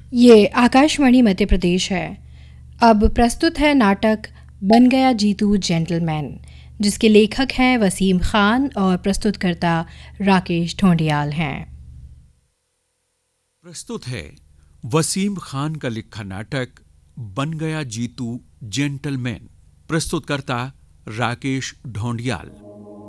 ये आकाशवाणी मध्य प्रदेश है। अब प्रस्तुत है नाटक बन गया जीतू जेंटलमैन, जिसके लेखक हैं वसीम खान और प्रस्तुतकर्ता राकेश ढोंडियाल हैं। प्रस्तुत है वसीम खान का लिखा नाटक बन गया जीतू जेंटलमैन। प्रस्तुतकर्ता राकेश ढोंडियाल।